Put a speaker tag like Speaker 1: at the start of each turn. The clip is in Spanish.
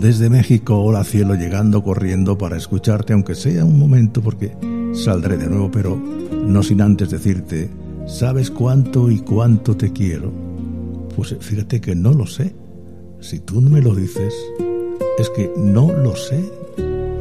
Speaker 1: Desde México, hola cielo, llegando corriendo para escucharte, aunque sea un momento, porque saldré de nuevo, pero no sin antes decirte, ¿sabes cuánto y cuánto te quiero? Pues fíjate que no lo sé. Si tú no me lo dices, es que no lo sé.